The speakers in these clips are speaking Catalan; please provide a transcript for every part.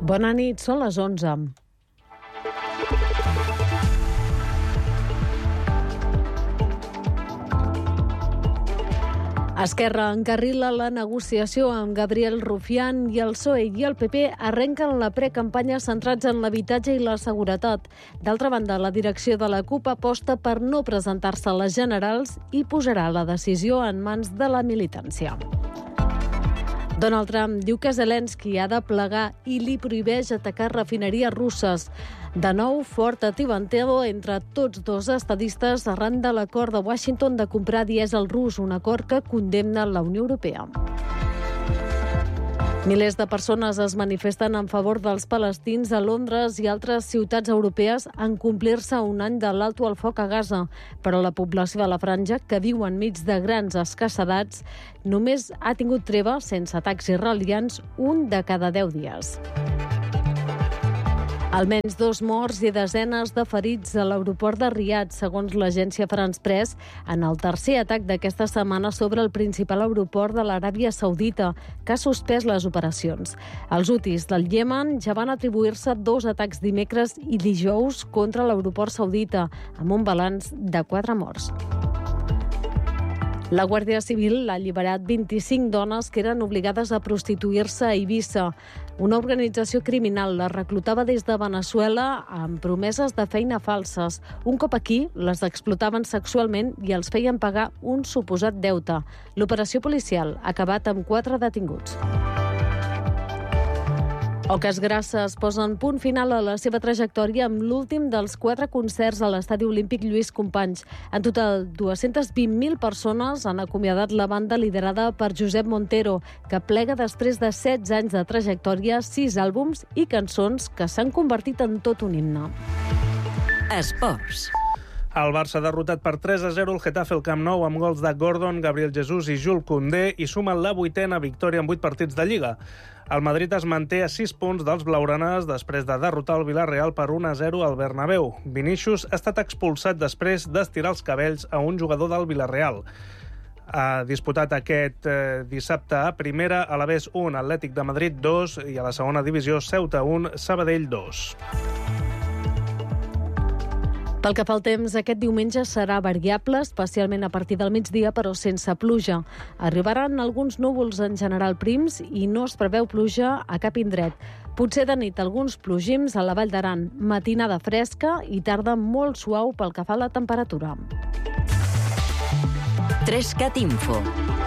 Bona nit, són les 11. Esquerra encarrila la negociació amb Gabriel Rufián i el PSOE i el PP arrenquen la precampanya centrats en l'habitatge i la seguretat. D'altra banda, la direcció de la CUP aposta per no presentar-se a les generals i posarà la decisió en mans de la militància. Donald Trump diu que Zelensky ha de plegar i li prohibeix atacar refineries russes. De nou, fort atibantedo entre tots dos estadistes arran de l'acord de Washington de comprar dièsel rus, un acord que condemna la Unió Europea. Milers de persones es manifesten en favor dels palestins a Londres i altres ciutats europees en complir-se un any de l'alto al foc a Gaza. Però la població de la franja, que viu enmig de grans escassedats, només ha tingut treva, sense atacs israelians, un de cada 10 dies. Almenys 2 morts i desenes de ferits a l'aeroport de Riad, segons l'agència France Press, en el tercer atac d'aquesta setmana sobre el principal aeroport de l'Aràbia Saudita, que ha suspès les operacions. Els hutis del Iemen ja van atribuir-se 2 atacs dimecres i dijous contra l'aeroport saudita, amb un balanç de 4 morts. La Guàrdia Civil ha alliberat 25 dones que eren obligades a prostituir-se a Eivissa. Una organització criminal les reclutava des de Veneçuela amb promeses de feina falses. Un cop aquí, les explotaven sexualment i els feien pagar un suposat deute. L'operació policial ha acabat amb 4 detinguts. Oques Grasses posen punt final a la seva trajectòria amb l'últim dels 4 concerts a l'Estadi Olímpic Lluís Companys. En total, 220.000 persones han acomiadat la banda liderada per Josep Montero, que plega després de 16 anys de trajectòria, 6 àlbums i cançons que s'han convertit en tot un himne. Esports. El Barça ha derrotat per 3-0 el Getafe al Camp Nou amb gols de Gordon, Gabriel Jesús i Jules Koundé i sumen la 8a victòria en 8 partits de Lliga. El Madrid es manté a 6 punts dels blaugranes després de derrotar el Villarreal per 1-0 al Bernabéu. Vinícius ha estat expulsat després d'estirar els cabells a un jugador del Villarreal. Ha disputat aquest dissabte a primera, Alavés 1, Atlètic de Madrid 2 i a la segona divisió Ceuta 1, Sabadell 2. Pel que fa al temps, aquest diumenge serà variable, especialment a partir del migdia, però sense pluja. Arribaran alguns núvols en general prims i no es preveu pluja a cap indret. Potser de nit alguns plogims a la Vall d'Aran, matinada fresca i tarda molt suau pel que fa a la temperatura. 3CAT Info.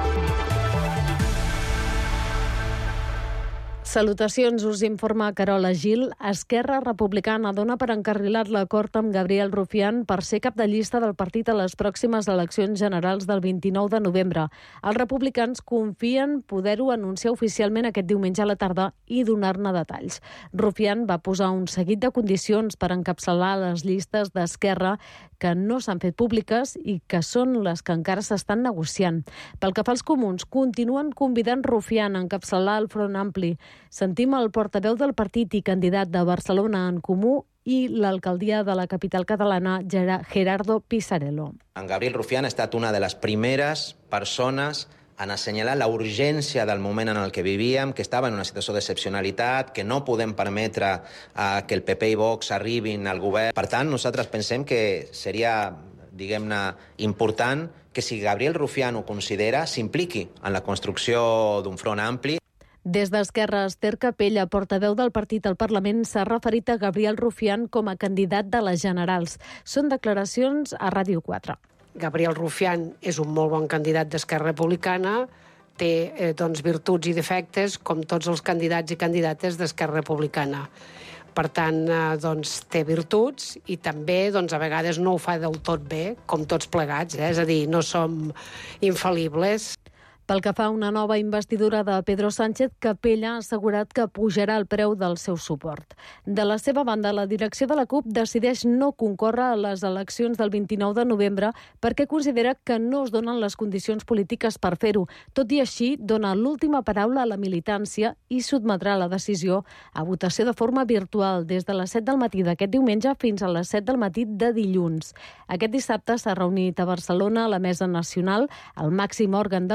Salutacions, us informa Carola Gil. Esquerra Republicana dona per encarrilat l'acord amb Gabriel Rufián per ser cap de llista del partit a les pròximes eleccions generals del 29 de novembre. Els republicans confien poder-ho anunciar oficialment aquest diumenge a la tarda i donar-ne detalls. Rufián va posar un seguit de condicions per encapçalar les llistes d'Esquerra que no s'han fet públiques i que són les que encara s'estan negociant. Pel que fa als comuns, continuen convidant Rufián a encapçalar el Front Ampli. Sentim el portaveu del partit i candidat de Barcelona en Comú i l'alcaldia de la capital catalana, Gerardo Pisarello. En Gabriel Rufián ha estat una de les primeres persones en assenyalar la urgència del moment en el que vivíem, que estava en una situació d'excepcionalitat, que no podem permetre que el PP i Vox arribin al govern. Per tant, nosaltres pensem que seria, diguem-ne, important que si Gabriel Rufián ho considera, s'impliqui en la construcció d'un front ampli. Des d'Esquerra, Esther Capella, portaveu del partit al Parlament, s'ha referit a Gabriel Rufián com a candidat de les generals. Són declaracions a Ràdio 4. Gabriel Rufián és un molt bon candidat d'Esquerra Republicana, té virtuts i defectes com tots els candidats i candidates d'Esquerra Republicana. Per tant, té virtuts i també a vegades no ho fa del tot bé, com tots plegats, és a dir, no som infal·libles. Pel que fa a una nova investidura de Pedro Sánchez, Capella ha assegurat que pujarà el preu del seu suport. De la seva banda, la direcció de la CUP decideix no concórrer a les eleccions del 29 de novembre perquè considera que no es donen les condicions polítiques per fer-ho. Tot i així, dona l'última paraula a la militància i sotmetrà la decisió a votació de forma virtual des de les 7 del matí d'aquest diumenge fins a les 7 del matí de dilluns. Aquest dissabte s'ha reunit a Barcelona la Mesa Nacional, el màxim òrgan del partit,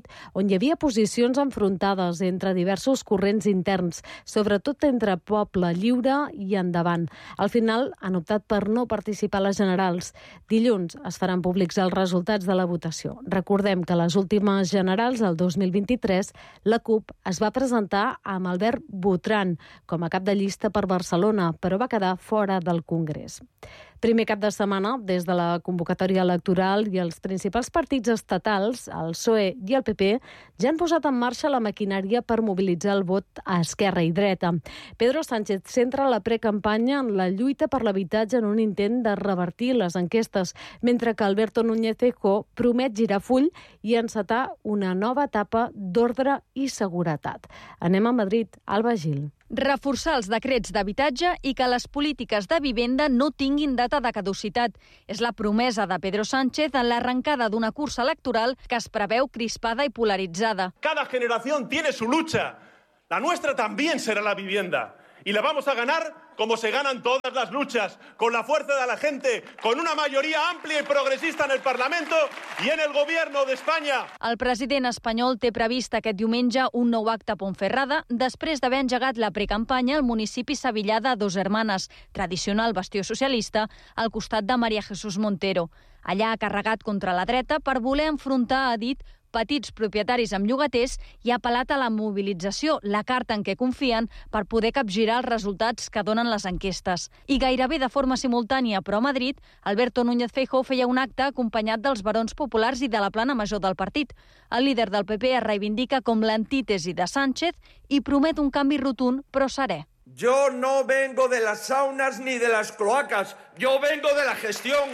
on hi havia posicions enfrontades entre diversos corrents interns, sobretot entre Poble Lliure i Endavant. Al final han optat per no participar a les generals. Dilluns es faran públics els resultats de la votació. Recordem que a les últimes generals, el 2023, la CUP es va presentar amb Albert Botran com a cap de llista per Barcelona, però va quedar fora del Congrés. Primer cap de setmana, des de la convocatòria electoral i els principals partits estatals, el PSOE i el PP, ja han posat en marxa la maquinària per mobilitzar el vot a esquerra i dreta. Pedro Sánchez centra la precampanya en la lluita per l'habitatge en un intent de revertir les enquestes, mentre que Alberto Núñez Feijóo promet girar full i encetar una nova etapa d'ordre i seguretat. Anem a Madrid. Alba Gil. Reforçar els decrets d'habitatge i que les polítiques de vivenda no tinguin data de caducitat. És la promesa de Pedro Sánchez en l'arrencada d'una cursa electoral que es preveu crispada i polaritzada. Cada generación tiene su lucha. La nuestra también será la vivienda. Y la vamos a ganar como se ganan todas las luchas, con la fuerza de la gente, con una mayoría amplia y progresista en el Parlamento y en el Gobierno de España. El president espanyol té previst aquest diumenge un nou acte a Ponferrada després d'haver engegat la precampanya al municipi sevillà de Dos Hermanes, tradicional bastió socialista, al costat de María Jesús Montero. Allà ha carregat contra la dreta per voler enfrontar, ha dit, petits propietaris amb llogaters i ha apel·lat a la mobilització, la carta en què confien per poder capgirar els resultats que donen les enquestes. I gairebé de forma simultània, però a Madrid, Alberto Núñez Feijóo feia un acte acompanyat dels barons populars i de la plana major del partit. El líder del PP es reivindica com l'antítesi de Sánchez i promet un canvi rotund, però serè. Yo no vengo de las saunas ni de las cloacas, yo vengo de la gestión,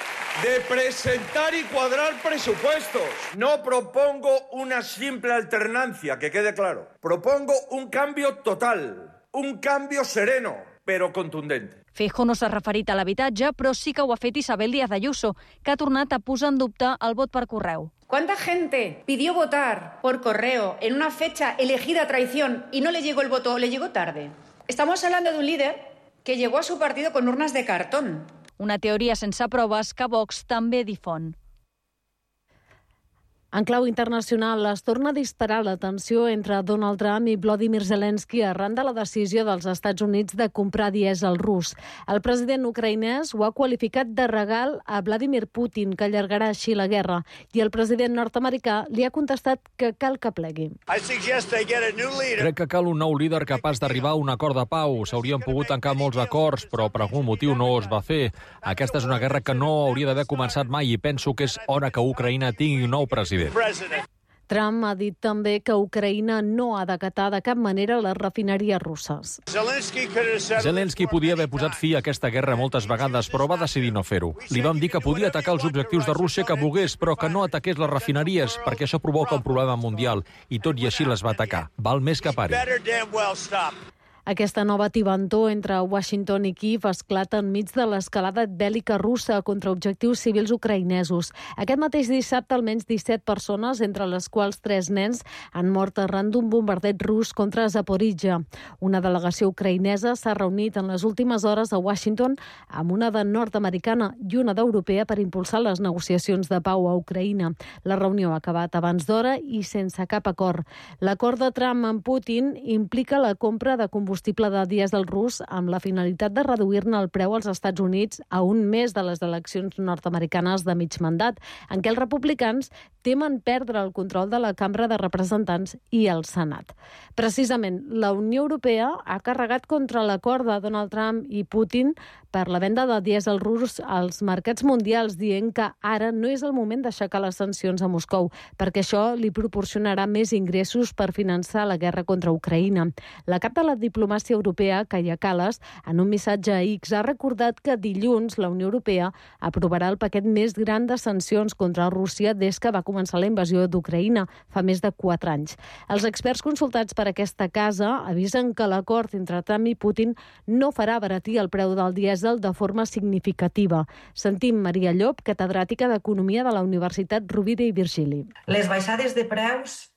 de presentar y cuadrar presupuestos. No propongo una simple alternancia, que quede claro. Propongo un cambio total, un cambio sereno, pero contundente. Feijóo no s'ha referit a l'habitatge, però sí que ho ha fet Isabel Díaz Ayuso, que ha tornat a posar en dubte el vot per correu. ¿Cuánta gente pidió votar por correo en una fecha elegida a traición y no le llegó el voto o le llegó tarde? Estamos hablando de un líder que llegó a su partido con urnas de cartón. Una teoria sense proves que Vox també difon. En clau internacional, es torna a disparar la tensió entre Donald Trump i Volodymyr Zelensky arran de la decisió dels Estats Units de comprar dièsel rus. El president ucraïnès ho ha qualificat de regal a Vladimir Putin, que allargarà així la guerra, i el president nord-americà li ha contestat que cal que plegui. Crec que cal un nou líder capaç d'arribar a un acord de pau. S'haurien pogut tancar molts acords, però per algun motiu no es va fer. Aquesta és una guerra que no hauria d'haver començat mai i penso que és hora que Ucraïna tingui un nou president. Trump ha dit també que Ucraïna no ha d'acatar de cap manera les refineries russes. Zelensky podia haver posat fi a aquesta guerra moltes vegades, però va decidir no fer-ho. Li vam dir que podia atacar els objectius de Rússia que volgués, però que no ataqués les refineries, perquè això provoca un problema mundial, i tot i així les va atacar. Val més que pari. Aquesta nova tibantó entre Washington i Kíev esclata enmig de l'escalada bèl·lica russa contra objectius civils ucraïnesos. Aquest mateix dissabte, almenys 17 persones, entre les quals 3 nens, han mort arran d'un bombardeig rus contra Zaporizhia. Una delegació ucraïnesa s'ha reunit en les últimes hores a Washington amb una de nord-americana i una d'europea per impulsar les negociacions de pau a Ucraïna. La reunió ha acabat abans d'hora i sense cap acord. L'acord de Trump amb Putin implica la compra de combustible de dièsel rus amb la finalitat de reduir-ne el preu als Estats Units a un mes de les eleccions nord-americanes de mig mandat, en què els republicans temen perdre el control de la Cambra de Representants i el Senat. Precisament, la Unió Europea ha carregat contra l'acord de Donald Trump i Putin per la venda de dièsel rus als mercats mundials, dient que ara no és el moment d'aixecar les sancions a Moscou, perquè això li proporcionarà més ingressos per finançar la guerra contra Ucraïna. La cap de la diplomàcia europea, Kaja Kallas, en un missatge a X, ha recordat que dilluns la Unió Europea aprovarà el paquet més gran de sancions contra Rússia des que va començar la invasió d'Ucraïna fa més de 4 anys. Els experts consultats per aquesta casa avisen que l'acord entre Trump i Putin no farà abaratir el preu del dièsel de forma significativa. Sentim Maria Llop, catedràtica d'Economia de la Universitat Rovira i Virgili. Les baixades de preus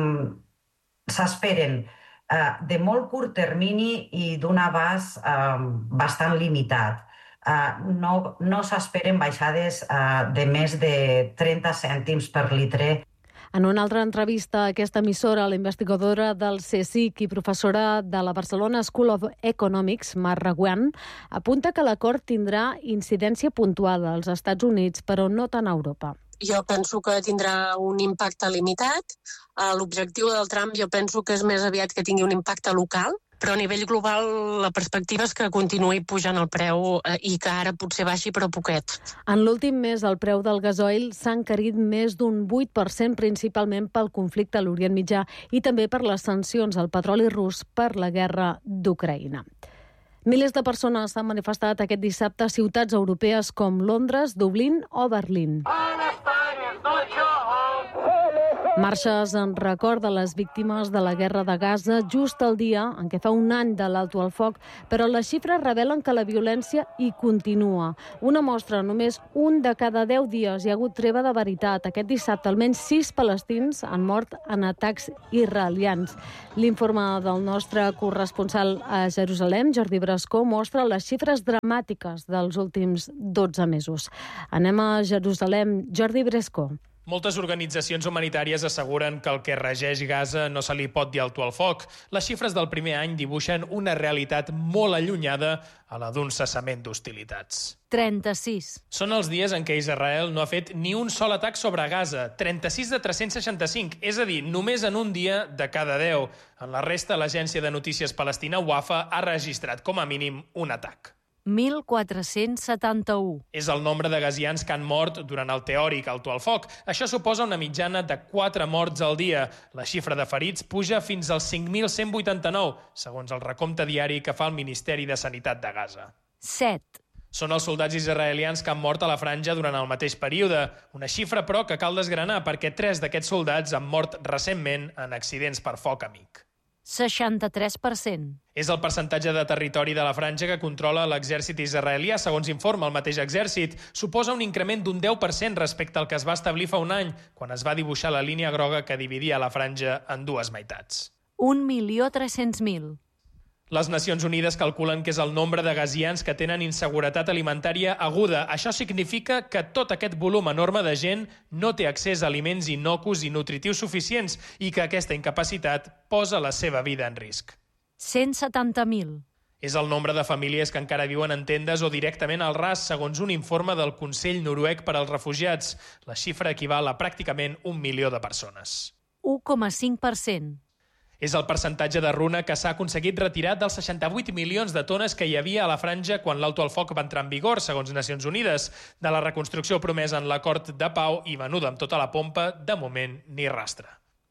s'esperen de molt curt termini i d'un abast bastant limitat. No s'esperen baixades de més de 30 cèntims per litre. En una altra entrevista a aquesta emissora, la investigadora del CSIC i professora de la Barcelona School of Economics, Mar Raguant, apunta que l'acord tindrà incidència puntual als Estats Units, però no tant a Europa. Jo penso que tindrà un impacte limitat. L'objectiu del Trump jo penso que és més aviat que tingui un impacte local, però a nivell global la perspectiva és que continuï pujant el preu i que ara potser baixi però poquet. En l'últim mes el preu del gasoil s'ha encarit més d'un 8%, principalment pel conflicte a l'Orient Mitjà i també per les sancions al petroli rus per la guerra d'Ucraïna. Milers de persones s'han manifestat aquest dissabte a ciutats europees com Londres, Dublín o Berlín. Marxes en record de les víctimes de la guerra de Gaza just el dia en què fa un any de l'alto al foc, però les xifres revelen que la violència hi continua. Una mostra, només un de cada 10 dies hi ha hagut treva de veritat. Aquest dissabte almenys 6 palestins han mort en atacs israelians. L'informe del nostre corresponsal a Jerusalem, Jordi Brescó, mostra les xifres dramàtiques dels últims 12 mesos. Anem a Jerusalem. Jordi Brescó. Moltes organitzacions humanitàries asseguren que el que regeix Gaza no se li pot dir alto al foc. Les xifres del primer any dibuixen una realitat molt allunyada a la d'un cessament d'hostilitats. 36. Són els dies en què Israel no ha fet ni un sol atac sobre Gaza. 36 de 365, és a dir, només en un dia de cada 10. En la resta, l'agència de notícies palestina Wafa ha registrat com a mínim un atac. 1.471. És el nombre de gazians que han mort durant el teòric alto al foc. Això suposa una mitjana de 4 morts al dia. La xifra de ferits puja fins als 5.189, segons el recompte diari que fa el Ministeri de Sanitat de Gaza. 7. Són els soldats israelians que han mort a la franja durant el mateix període. Una xifra, però, que cal desgranar perquè 3 d'aquests soldats han mort recentment en accidents per foc amic. 63%. És el percentatge de territori de la franja que controla l'exèrcit israelià, segons informa el mateix exèrcit. Suposa un increment d'un 10% respecte al que es va establir fa un any, quan es va dibuixar la línia groga que dividia la franja en dues meitats. 1.300.000. Les Nacions Unides calculen que és el nombre de gazians que tenen inseguretat alimentària aguda. Això significa que tot aquest volum enorme de gent no té accés a aliments innocus i nutritius suficients i que aquesta incapacitat posa la seva vida en risc. 170.000. És el nombre de famílies que encara viuen en tendes o directament al ras, segons un informe del Consell Noruec per als Refugiats. La xifra equival a pràcticament 1 milió de persones. 1,5%. És el percentatge de runa que s'ha aconseguit retirar dels 68 milions de tones que hi havia a la franja quan l'alto al foc va entrar en vigor, segons Nacions Unides. De la reconstrucció promesa en l'acord de pau i venuda amb tota la pompa, de moment ni rastre.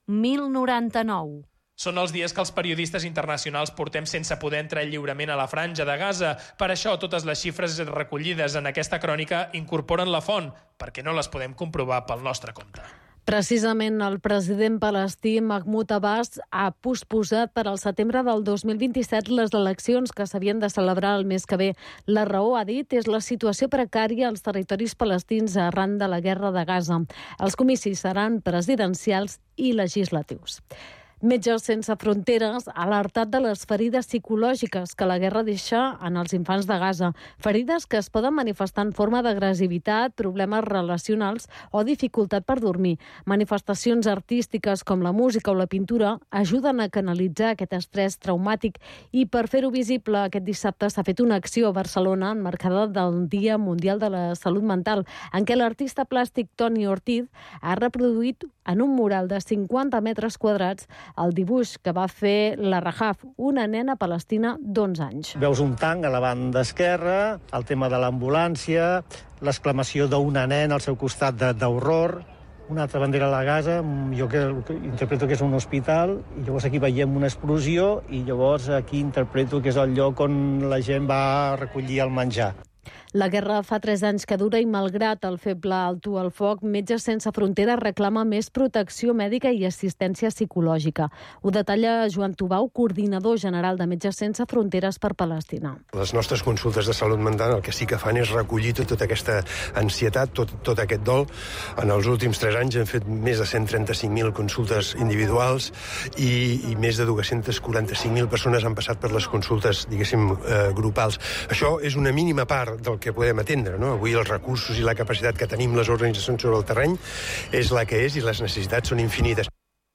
1.099. Són els dies que els periodistes internacionals portem sense poder entrar lliurement a la franja de Gaza. Per això, totes les xifres recollides en aquesta crònica incorporen la font, perquè no les podem comprovar pel nostre compte. Precisament el president palestí Mahmoud Abbas ha posposat per al setembre del 2027 les eleccions que s'havien de celebrar el mes que ve. La raó, ha dit, és la situació precària als territoris palestins arran de la guerra de Gaza. Els comicis seran presidencials i legislatius. Metges Sense Fronteres ha alertat de les ferides psicològiques que la guerra deixa en els infants de Gaza. Ferides que es poden manifestar en forma d'agressivitat, problemes relacionals o dificultat per dormir. Manifestacions artístiques com la música o la pintura ajuden a canalitzar aquest estrès traumàtic i per fer-ho visible aquest dissabte s'ha fet una acció a Barcelona enmarcada del Dia Mundial de la Salut Mental, en què l'artista plàstic Toni Ortiz ha reproduït en un mural de 50 metres quadrats el dibuix que va fer la Rahaf, una nena palestina d'11 anys. Veus un tanc a la banda esquerra, el tema de l'ambulància, l'exclamació d'una nena al seu costat d'horror, una altra bandera a la Gaza, jo que interpreto que és un hospital, i llavors aquí veiem una explosió, i llavors aquí interpreto que és el lloc on la gent va recollir el menjar. La guerra fa 3 anys que dura i, malgrat el feble alto al foc, Metges Sense Fronteres reclama més protecció mèdica i assistència psicològica. Ho detalla Joan Tubau, coordinador general de Metges Sense Fronteres per Palestina. Les nostres consultes de salut mental el que sí que fan és recollir tota aquesta ansietat, tot aquest dol. En els últims 3 anys hem fet més de 135.000 consultes individuals i més de 245.000 persones han passat per les consultes, diguéssim, grupals. Això és una mínima part del podem atendre, no? Avui els recursos i la capacitat que tenim les organitzacions sobre el terreny és la que és i les necessitats són infinites.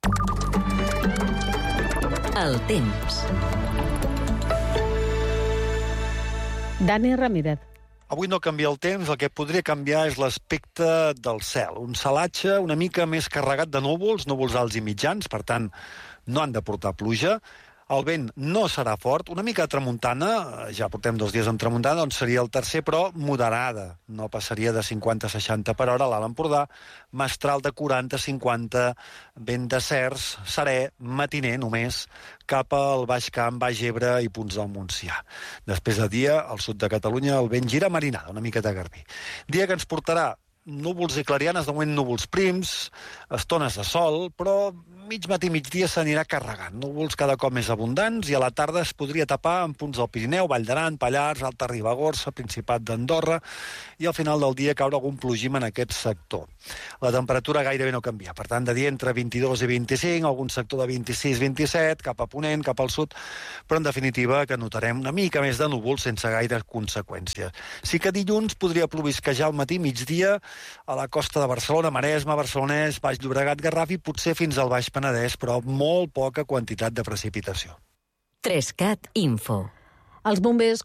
El temps. Dani Ramírez. Avui no canvia el temps, el que podria canviar és l'aspecte del cel. Un celatge una mica més carregat de núvols alts i mitjans, per tant, no han de portar pluja. El vent no serà fort, una mica de tramuntana, ja portem 2 dies amb tramuntana, doncs seria el tercer, però moderada. No passaria de 50-60 per hora a l'Alt Empordà, mestral de 40-50, vent de cerç, serè, matiner només, cap al Baix Camp, Baix Ebre i punts del Montsià. Després de dia, al sud de Catalunya, el vent gira marinada, una mica de garbí. Dia que ens portarà núvols i clarianes, de moment núvols prims, estones de sol, però mig matí, migdia s'anirà carregant. Núvols cada cop més abundants i a la tarda es podria tapar en punts del Pirineu, Vall d'Aran, Pallars, Alta Ribagorça, Principat d'Andorra i al final del dia caure algun plogim en aquest sector. La temperatura gairebé no canvia, per tant, de dia entre 22 i 25, algun sector de 26-27, cap a Ponent, cap al sud, però en definitiva que notarem una mica més de núvols sense gaire conseqüències. Sí que dilluns podria plovisquejar al matí, migdia, a la costa de Barcelona, Maresme, Barcelonès, Baix Llobregat, Garraf i potser fins al Baix Penedès, però molt poca quantitat de precipitació. 3CAT Info. Els bombers